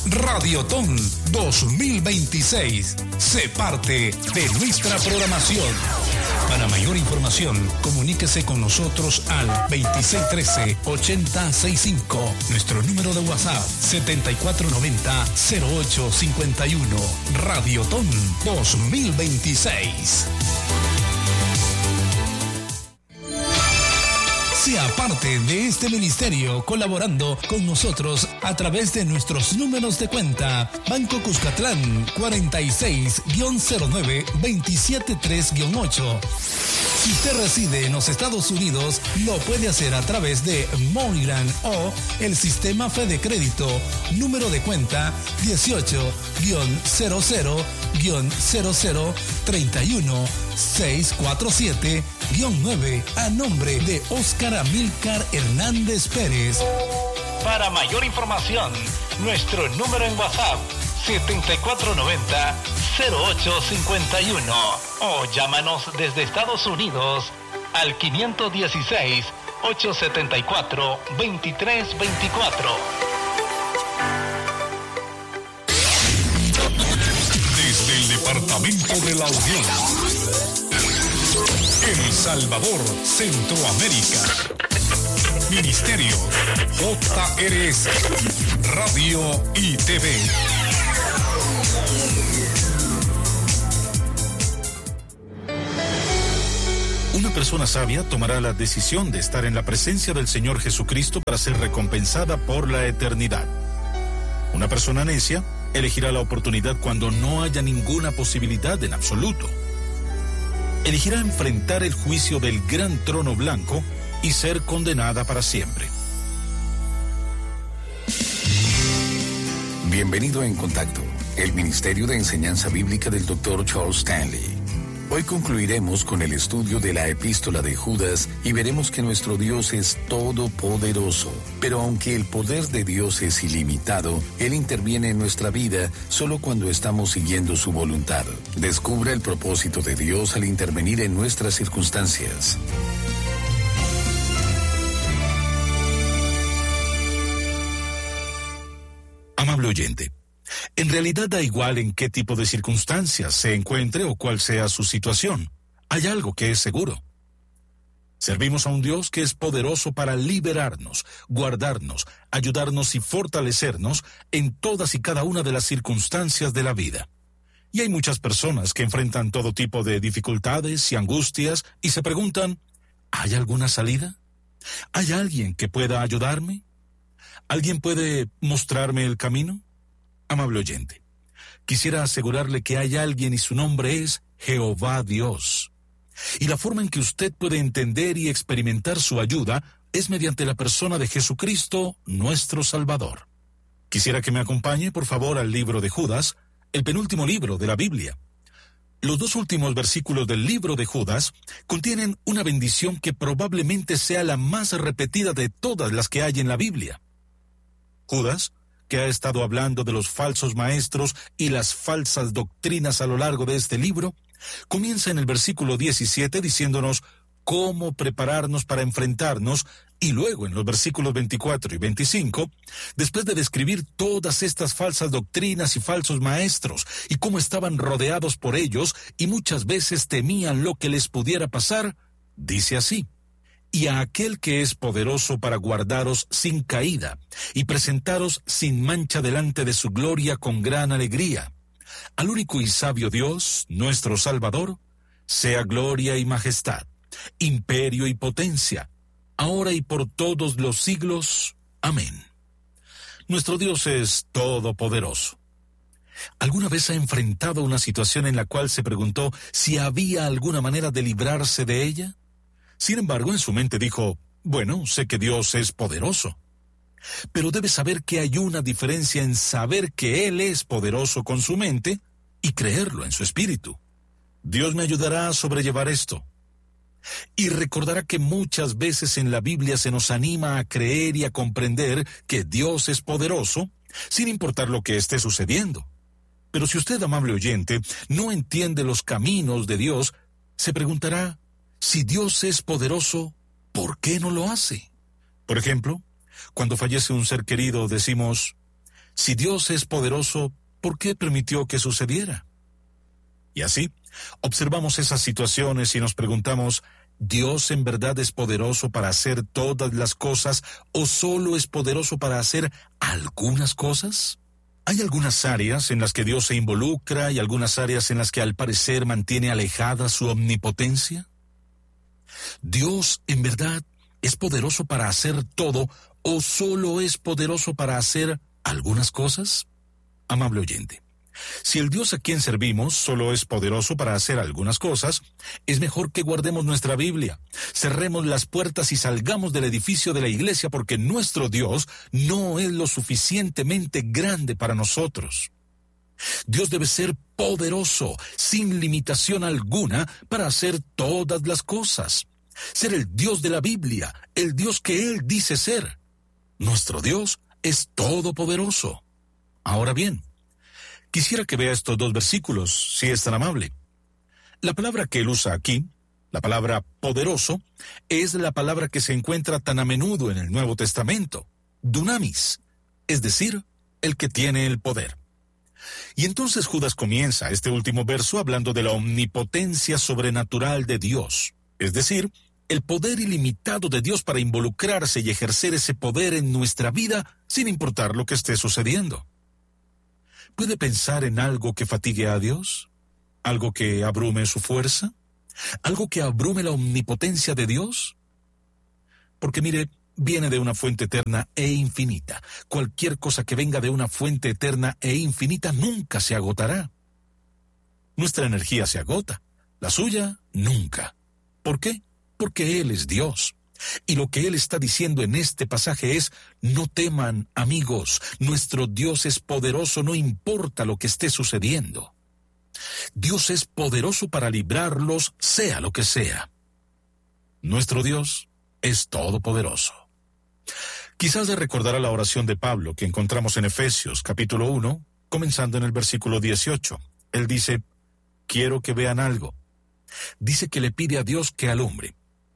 Radiotón 2026. Sé parte de nuestra programación. Para mayor información, comuníquese con nosotros al 2613-8065. Nuestro número de WhatsApp, 7490-0851. Radiotón 2026. Sea parte de este ministerio colaborando con nosotros a través de nuestros números de cuenta. Banco Cuscatlán 46-09-273-8. Si usted reside en los Estados Unidos, lo puede hacer a través de MoneyGram o el sistema Fede Crédito, número de cuenta 18-00-0031-647-9 a nombre de Óscar Amílcar Hernández Pérez. Para mayor información, nuestro número en WhatsApp 7490-0851 o llámanos desde Estados Unidos al 516-874-2324. Desde el Departamento de la Unión, El Salvador, Centroamérica. Ministerio JRS, Radio y TV. Una persona sabia tomará la decisión de estar en la presencia del Señor Jesucristo para ser recompensada por la eternidad. Una persona necia elegirá la oportunidad cuando no haya ninguna posibilidad en absoluto. Elegirá enfrentar el juicio del gran trono blanco y ser condenada para siempre. Bienvenido a En Contacto, el Ministerio de Enseñanza Bíblica del Dr. Charles Stanley. Hoy concluiremos con el estudio de la Epístola de Judas y veremos que nuestro Dios es todopoderoso. Pero aunque el poder de Dios es ilimitado, Él interviene en nuestra vida solo cuando estamos siguiendo su voluntad. Descubra el propósito de Dios al intervenir en nuestras circunstancias. Amable oyente, en realidad da igual en qué tipo de circunstancias se encuentre o cuál sea su situación. Hay algo que es seguro. Servimos a un Dios que es poderoso para liberarnos, guardarnos, ayudarnos y fortalecernos en todas y cada una de las circunstancias de la vida. Y hay muchas personas que enfrentan todo tipo de dificultades y angustias y se preguntan, ¿hay alguna salida? ¿Hay alguien que pueda ayudarme? ¿Alguien puede mostrarme el camino? Amable oyente, quisiera asegurarle que hay alguien y su nombre es Jehová Dios. Y la forma en que usted puede entender y experimentar su ayuda es mediante la persona de Jesucristo, nuestro Salvador. Quisiera que me acompañe, por favor, al libro de Judas, el penúltimo libro de la Biblia. Los dos últimos versículos del libro de Judas contienen una bendición que probablemente sea la más repetida de todas las que hay en la Biblia. Judas, que ha estado hablando de los falsos maestros y las falsas doctrinas a lo largo de este libro, comienza en el versículo 17 diciéndonos cómo prepararnos para enfrentarnos, y luego en los versículos 24 y 25, después de describir todas estas falsas doctrinas y falsos maestros, y cómo estaban rodeados por ellos, y muchas veces temían lo que les pudiera pasar, dice así: y a aquel que es poderoso para guardaros sin caída, y presentaros sin mancha delante de su gloria con gran alegría. Al único y sabio Dios, nuestro Salvador, sea gloria y majestad, imperio y potencia, ahora y por todos los siglos. Amén. Nuestro Dios es todopoderoso. ¿Alguna vez ha enfrentado una situación en la cual se preguntó si había alguna manera de librarse de ella? Sin embargo, en su mente dijo, bueno, sé que Dios es poderoso. Pero debe saber que hay una diferencia en saber que Él es poderoso con su mente y creerlo en su espíritu. Dios me ayudará a sobrellevar esto. Y recordará que muchas veces en la Biblia se nos anima a creer y a comprender que Dios es poderoso, sin importar lo que esté sucediendo. Pero si usted, amable oyente, no entiende los caminos de Dios, se preguntará, si Dios es poderoso, ¿por qué no lo hace? Por ejemplo, cuando fallece un ser querido, decimos, Si Dios es poderoso, ¿por qué permitió que sucediera? Y así, observamos esas situaciones y nos preguntamos, ¿Dios en verdad es poderoso para hacer todas las cosas o solo es poderoso para hacer algunas cosas? ¿Hay algunas áreas en las que Dios se involucra y algunas áreas en las que al parecer mantiene alejada su omnipotencia? ¿Dios en verdad es poderoso para hacer todo o solo es poderoso para hacer algunas cosas? Amable oyente, si el Dios a quien servimos solo es poderoso para hacer algunas cosas, es mejor que guardemos nuestra Biblia, cerremos las puertas y salgamos del edificio de la iglesia porque nuestro Dios no es lo suficientemente grande para nosotros. Dios debe ser poderoso, sin limitación alguna, para hacer todas las cosas. Ser el Dios de la Biblia, el Dios que Él dice ser. Nuestro Dios es todopoderoso. Ahora bien, quisiera que vea estos dos versículos, si es tan amable. La palabra que él usa aquí, la palabra poderoso, es la palabra que se encuentra tan a menudo en el Nuevo Testamento, dunamis, es decir, el que tiene el poder. Y entonces Judas comienza este último verso hablando de la omnipotencia sobrenatural de Dios, es decir, el poder ilimitado de Dios para involucrarse y ejercer ese poder en nuestra vida sin importar lo que esté sucediendo. ¿Puede pensar en algo que fatigue a Dios? ¿Algo que abrume su fuerza? ¿Algo que abrume la omnipotencia de Dios? Porque mire, viene de una fuente eterna e infinita. Cualquier cosa que venga de una fuente eterna e infinita nunca se agotará. Nuestra energía se agota, la suya nunca. ¿Por qué? Porque Él es Dios. Y lo que Él está diciendo en este pasaje es, no teman, amigos, nuestro Dios es poderoso, no importa lo que esté sucediendo. Dios es poderoso para librarlos, sea lo que sea. Nuestro Dios es todopoderoso. Quizás le recordará la oración de Pablo que encontramos en Efesios capítulo 1, comenzando en el versículo 18. Él dice, quiero que vean algo. Dice que le pide a Dios que alumbre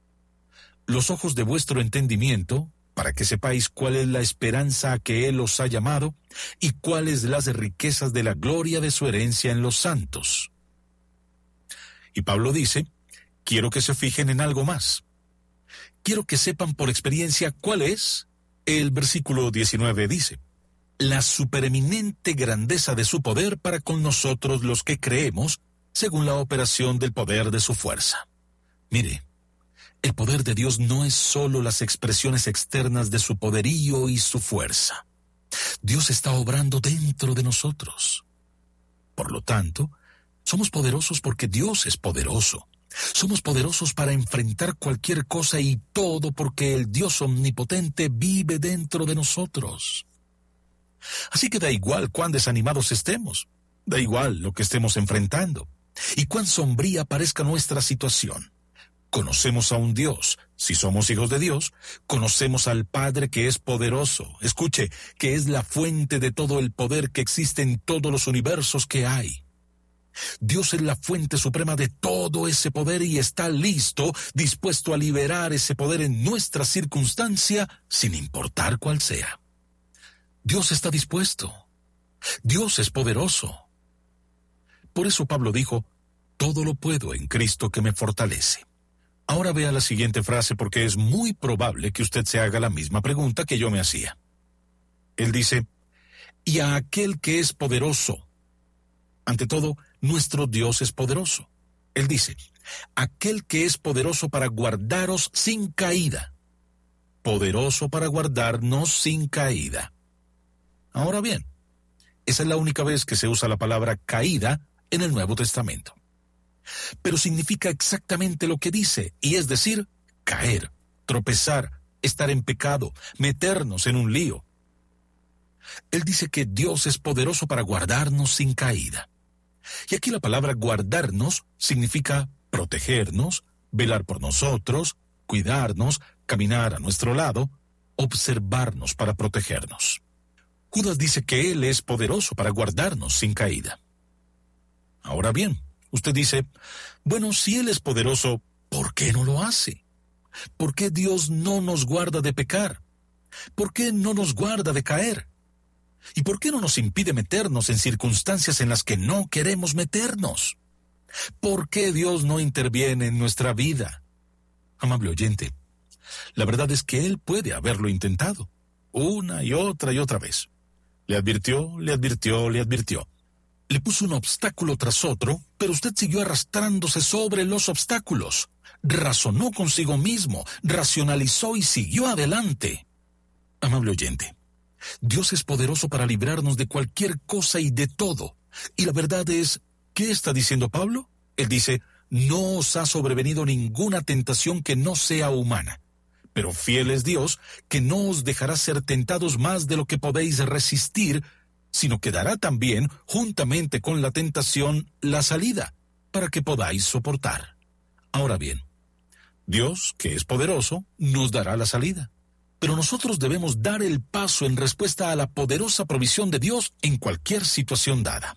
los ojos de vuestro entendimiento, para que sepáis cuál es la esperanza a que Él os ha llamado, y cuáles las riquezas de la gloria de su herencia en los santos. Y Pablo dice, quiero que se fijen en algo más. Quiero que sepan por experiencia cuál es. El versículo 19 dice, la supereminente grandeza de su poder para con nosotros los que creemos, según la operación del poder de su fuerza. Mire, el poder de Dios no es solo las expresiones externas de su poderío y su fuerza. Dios está obrando dentro de nosotros. Por lo tanto, somos poderosos porque Dios es poderoso. Somos poderosos para enfrentar cualquier cosa y todo porque el Dios omnipotente vive dentro de nosotros. Así que da igual cuán desanimados estemos, da igual lo que estemos enfrentando y cuán sombría parezca nuestra situación. Conocemos a un Dios, si somos hijos de Dios, conocemos al Padre que es poderoso, escuche, que es la fuente de todo el poder que existe en todos los universos que hay. Dios es la fuente suprema de todo ese poder y está listo, dispuesto a liberar ese poder en nuestra circunstancia, sin importar cuál sea. Dios está dispuesto. Dios es poderoso. Por eso Pablo dijo, todo lo puedo en Cristo que me fortalece. Ahora vea la siguiente frase porque es muy probable que usted se haga la misma pregunta que yo me hacía. Él dice, y a aquel que es poderoso. Ante todo, nuestro Dios es poderoso. Él dice, aquel que es poderoso para guardaros sin caída. Poderoso para guardarnos sin caída. Ahora bien, esa es la única vez que se usa la palabra caída en el Nuevo Testamento. Pero significa exactamente lo que dice, y es decir, caer, tropezar, estar en pecado, meternos en un lío. Él dice que Dios es poderoso para guardarnos sin caída. Y aquí la palabra guardarnos significa protegernos, velar por nosotros, cuidarnos, caminar a nuestro lado, observarnos para protegernos. Judas dice que Él es poderoso para guardarnos sin caída. Ahora bien, usted dice, bueno, si Él es poderoso, ¿por qué no lo hace? ¿Por qué Dios no nos guarda de pecar? ¿Por qué no nos guarda de caer? ¿Y por qué no nos impide meternos en circunstancias en las que no queremos meternos? ¿Por qué Dios no interviene en nuestra vida? Amable oyente, la verdad es que Él puede haberlo intentado, una y otra vez. Le advirtió, le advirtió, le advirtió. Le puso un obstáculo tras otro, pero usted siguió arrastrándose sobre los obstáculos. Razonó consigo mismo, racionalizó y siguió adelante. Amable oyente, Dios es poderoso para librarnos de cualquier cosa y de todo. Y la verdad es, ¿qué está diciendo Pablo? Él dice, no os ha sobrevenido ninguna tentación que no sea humana. Pero fiel es Dios, que no os dejará ser tentados más de lo que podéis resistir, sino que dará también, juntamente con la tentación, la salida, para que podáis soportar. Ahora bien, Dios, que es poderoso, nos dará la salida. Pero nosotros debemos dar el paso en respuesta a la poderosa provisión de Dios en cualquier situación dada.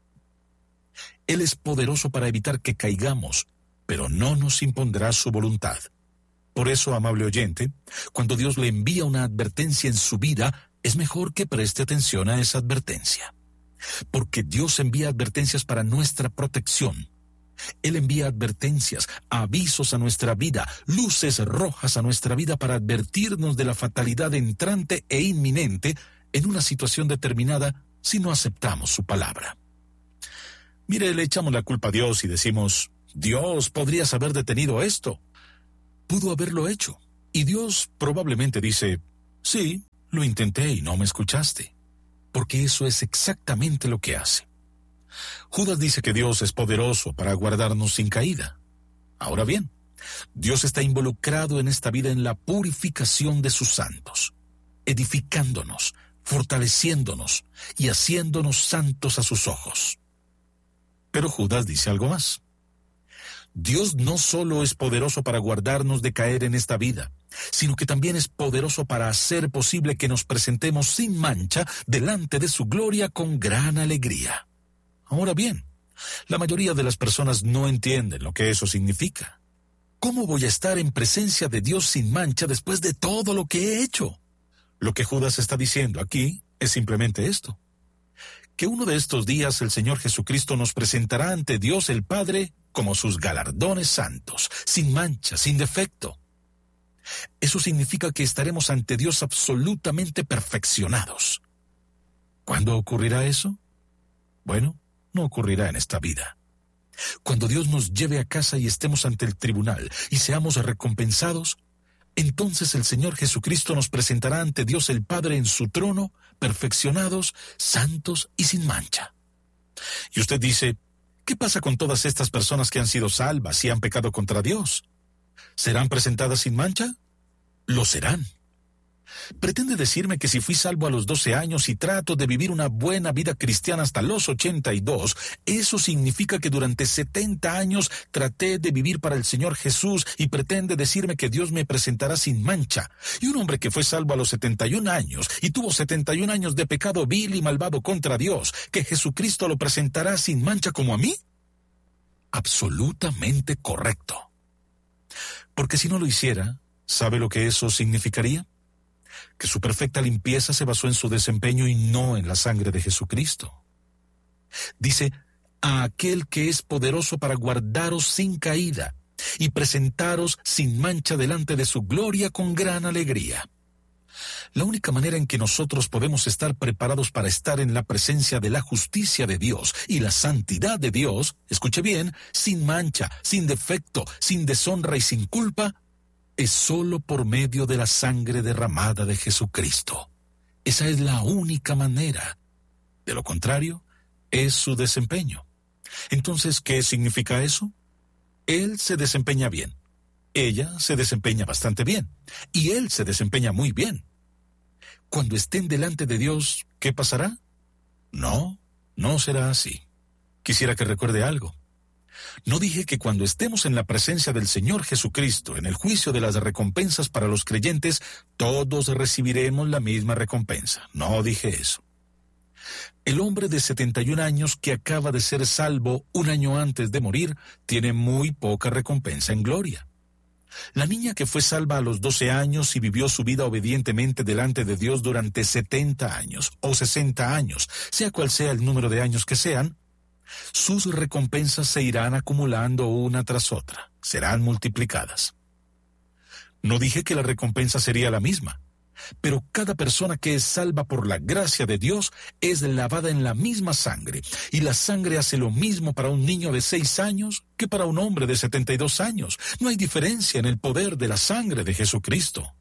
Él es poderoso para evitar que caigamos, pero no nos impondrá su voluntad. Por eso, amable oyente, cuando Dios le envía una advertencia en su vida, es mejor que preste atención a esa advertencia. Porque Dios envía advertencias para nuestra protección. Él envía advertencias, avisos a nuestra vida, luces rojas a nuestra vida para advertirnos de la fatalidad entrante e inminente en una situación determinada si no aceptamos su palabra. Mire, le echamos la culpa a Dios y decimos, Dios, podrías haber detenido esto. Pudo haberlo hecho. Y Dios probablemente dice, sí, lo intenté y no me escuchaste. Porque eso es exactamente lo que hace. Judas dice que Dios es poderoso para guardarnos sin caída. Ahora bien, Dios está involucrado en esta vida en la purificación de sus santos, edificándonos, fortaleciéndonos y haciéndonos santos a sus ojos. Pero Judas dice algo más. Dios no solo es poderoso para guardarnos de caer en esta vida, sino que también es poderoso para hacer posible que nos presentemos sin mancha delante de su gloria con gran alegría. Ahora bien, la mayoría de las personas no entienden lo que eso significa. ¿Cómo voy a estar en presencia de Dios sin mancha después de todo lo que he hecho? Lo que Judas está diciendo aquí es simplemente esto: que uno de estos días el Señor Jesucristo nos presentará ante Dios el Padre como sus galardones santos, sin mancha, sin defecto. Eso significa que estaremos ante Dios absolutamente perfeccionados. ¿Cuándo ocurrirá eso? Bueno, no ocurrirá en esta vida. Cuando Dios nos lleve a casa y estemos ante el tribunal y seamos recompensados, entonces el Señor Jesucristo nos presentará ante Dios el Padre en su trono, perfeccionados, santos y sin mancha. Y usted dice, ¿qué pasa con todas estas personas que han sido salvas y han pecado contra Dios? ¿Serán presentadas sin mancha? Lo serán. ¿Pretende decirme que si fui salvo a los 12 años y trato de vivir una buena vida cristiana hasta los 82, eso significa que durante 70 años traté de vivir para el Señor Jesús y pretende decirme que Dios me presentará sin mancha? Y un hombre que fue salvo a los 71 años y tuvo 71 años de pecado vil y malvado contra Dios, ¿que Jesucristo lo presentará sin mancha como a mí? Absolutamente correcto. Porque si no lo hiciera, ¿sabe lo que eso significaría? Que su perfecta limpieza se basó en su desempeño y no en la sangre de Jesucristo. Dice, a aquel que es poderoso para guardaros sin caída y presentaros sin mancha delante de su gloria con gran alegría. La única manera en que nosotros podemos estar preparados para estar en la presencia de la justicia de Dios y la santidad de Dios, escuche bien, sin mancha, sin defecto, sin deshonra y sin culpa, es solo por medio de la sangre derramada de Jesucristo. Esa es la única manera. De lo contrario, es su desempeño. Entonces, ¿qué significa eso? Él se desempeña bien. Ella se desempeña bastante bien. Y él se desempeña muy bien. Cuando estén delante de Dios, ¿qué pasará? No será así. Quisiera que recuerde algo. No dije que cuando estemos en la presencia del Señor Jesucristo, en el juicio de las recompensas para los creyentes, todos recibiremos la misma recompensa. No dije eso. El hombre de 71 años que acaba de ser salvo un año antes de morir, tiene muy poca recompensa en gloria. La niña que fue salva a los 12 años y vivió su vida obedientemente delante de Dios durante 70 años o 60 años, sea cual sea el número de años que sean, sus recompensas se irán acumulando una tras otra, serán multiplicadas. No dije que la recompensa sería la misma, pero cada persona que es salva por la gracia de Dios es lavada en la misma sangre, y la sangre hace lo mismo para un niño de 6 años que para un hombre de 72 años. No hay diferencia en el poder de la sangre de Jesucristo.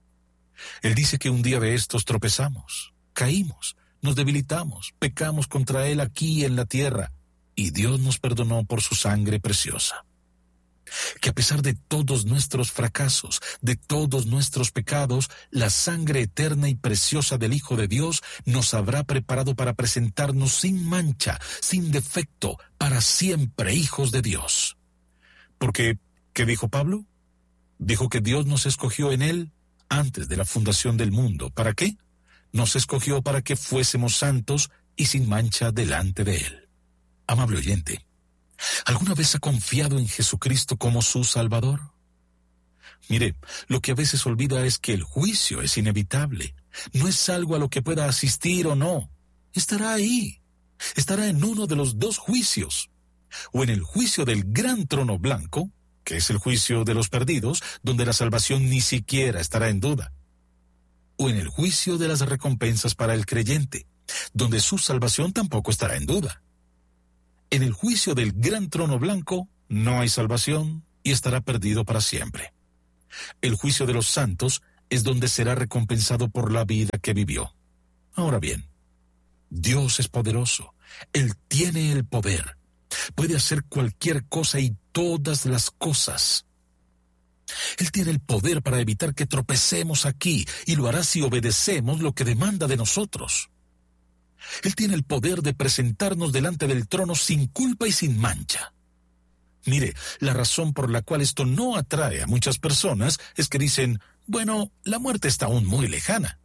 Él dice que un día de estos tropezamos, caímos, nos debilitamos, pecamos contra Él aquí en la tierra, y Dios nos perdonó por su sangre preciosa. Que a pesar de todos nuestros fracasos, de todos nuestros pecados, la sangre eterna y preciosa del Hijo de Dios nos habrá preparado para presentarnos sin mancha, sin defecto, para siempre hijos de Dios. Porque, ¿qué dijo Pablo? Dijo que Dios nos escogió en Él antes de la fundación del mundo. ¿Para qué? Nos escogió para que fuésemos santos y sin mancha delante de Él. Amable oyente, ¿alguna vez ha confiado en Jesucristo como su Salvador? Mire, lo que a veces olvida es que el juicio es inevitable. No es algo a lo que pueda asistir o no. Estará ahí. Estará en uno de los 2 juicios. O en el juicio del gran trono blanco, que es el juicio de los perdidos, donde la salvación ni siquiera estará en duda. O en el juicio de las recompensas para el creyente, donde su salvación tampoco estará en duda. En el juicio del gran trono blanco no hay salvación y estará perdido para siempre. El juicio de los santos es donde será recompensado por la vida que vivió. Ahora bien, Dios es poderoso. Él tiene el poder. Puede hacer cualquier cosa y todas las cosas. Él tiene el poder para evitar que tropecemos aquí, y lo hará si obedecemos lo que demanda de nosotros. Él tiene el poder de presentarnos delante del trono sin culpa y sin mancha. Mire, la razón por la cual esto no atrae a muchas personas es que dicen, bueno, la muerte está aún muy lejana.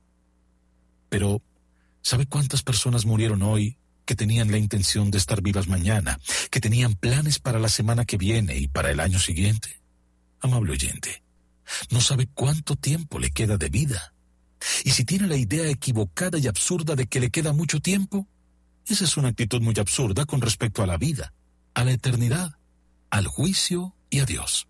Pero, ¿sabe cuántas personas murieron hoy que tenían la intención de estar vivas mañana, que tenían planes para la semana que viene y para el año siguiente? Amable oyente, no sabe cuánto tiempo le queda de vida. Y si tiene la idea equivocada y absurda de que le queda mucho tiempo, esa es una actitud muy absurda con respecto a la vida, a la eternidad, al juicio y a Dios.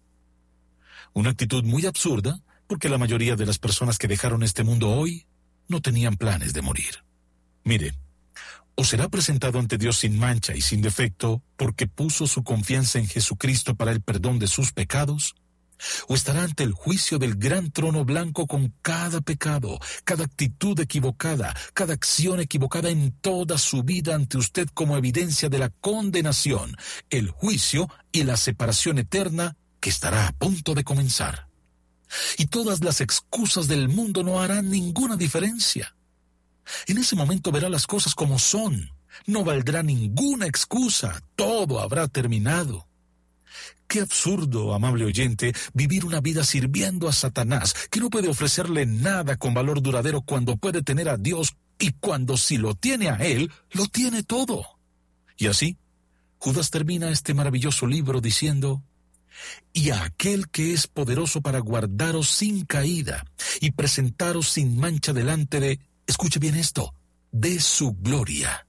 Una actitud muy absurda porque la mayoría de las personas que dejaron este mundo hoy no tenían planes de morir. Mire, o será presentado ante Dios sin mancha y sin defecto porque puso su confianza en Jesucristo para el perdón de sus pecados, o estará ante el juicio del gran trono blanco con cada pecado, cada actitud equivocada, cada acción equivocada en toda su vida ante usted como evidencia de la condenación, el juicio y la separación eterna que estará a punto de comenzar. Y todas las excusas del mundo no harán ninguna diferencia. En ese momento verá las cosas como son. No valdrá ninguna excusa. Todo habrá terminado. Qué absurdo, amable oyente, vivir una vida sirviendo a Satanás, que no puede ofrecerle nada con valor duradero cuando puede tener a Dios, y cuando si lo tiene a Él, lo tiene todo. Y así, Judas termina este maravilloso libro diciendo, y a aquel que es poderoso para guardaros sin caída y presentaros sin mancha delante de, escuche bien esto, de su gloria.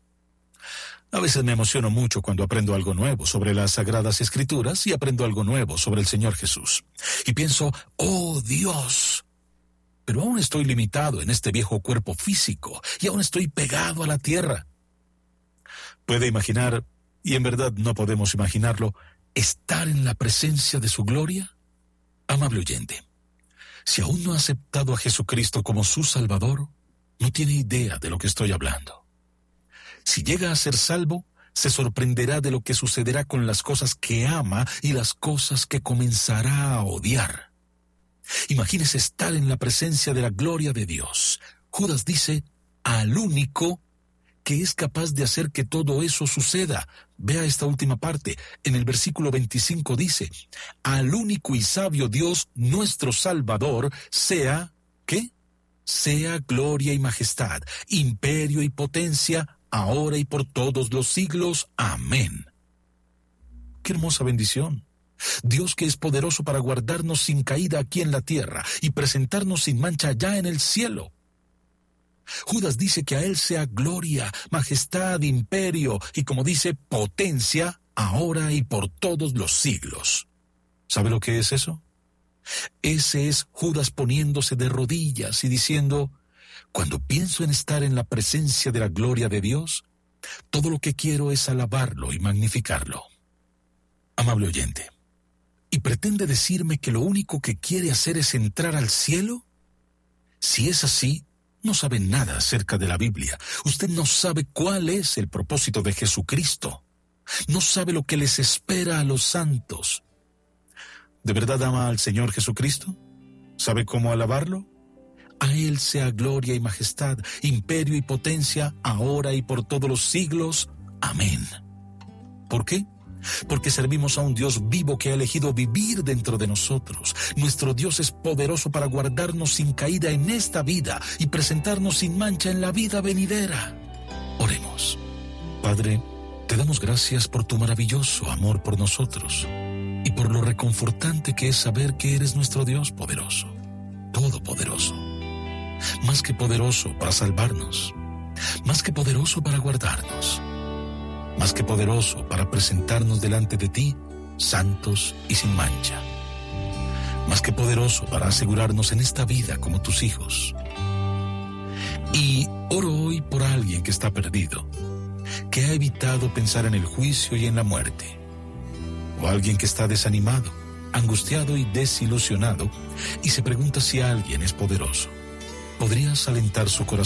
A veces me emociono mucho cuando aprendo algo nuevo sobre las Sagradas Escrituras y aprendo algo nuevo sobre el Señor Jesús. Y pienso, ¡oh Dios! Pero aún estoy limitado en este viejo cuerpo físico y aún estoy pegado a la tierra. ¿Puede imaginar, y en verdad no podemos imaginarlo, estar en la presencia de su gloria? Amable oyente, si aún no ha aceptado a Jesucristo como su Salvador, no tiene idea de lo que estoy hablando. Si llega a ser salvo, se sorprenderá de lo que sucederá con las cosas que ama y las cosas que comenzará a odiar. Imagínese estar en la presencia de la gloria de Dios. Judas dice, al único que es capaz de hacer que todo eso suceda. Vea esta última parte. En el versículo 25 dice, al único y sabio Dios, nuestro Salvador, sea, ¿qué? Sea gloria y majestad, imperio y potencia, ahora y por todos los siglos. Amén. Qué hermosa bendición. Dios que es poderoso para guardarnos sin caída aquí en la tierra y presentarnos sin mancha allá en el cielo. Judas dice que a Él sea gloria, majestad, imperio y, como dice, potencia, ahora y por todos los siglos. ¿Sabe lo que es eso? Ese es Judas poniéndose de rodillas y diciendo: cuando pienso en estar en la presencia de la gloria de Dios, todo lo que quiero es alabarlo y magnificarlo. Amable oyente, ¿y pretende decirme que lo único que quiere hacer es entrar al cielo? Si es así, no sabe nada acerca de la Biblia. Usted no sabe cuál es el propósito de Jesucristo. No sabe lo que les espera a los santos. ¿De verdad ama al Señor Jesucristo? ¿Sabe cómo alabarlo? A Él sea gloria y majestad, imperio y potencia, ahora y por todos los siglos. Amén. ¿Por qué? Porque servimos a un Dios vivo que ha elegido vivir dentro de nosotros. Nuestro Dios es poderoso para guardarnos sin caída en esta vida y presentarnos sin mancha en la vida venidera. Oremos. Padre, te damos gracias por tu maravilloso amor por nosotros y por lo reconfortante que es saber que eres nuestro Dios poderoso, todopoderoso, más que poderoso para salvarnos, más que poderoso para guardarnos, más que poderoso para presentarnos delante de ti, santos y sin mancha, más que poderoso para asegurarnos en esta vida como tus hijos. Y oro hoy por alguien que está perdido, que ha evitado pensar en el juicio y en la muerte, o alguien que está desanimado, angustiado y desilusionado, y se pregunta si alguien es poderoso. ¿Podrías alentar su corazón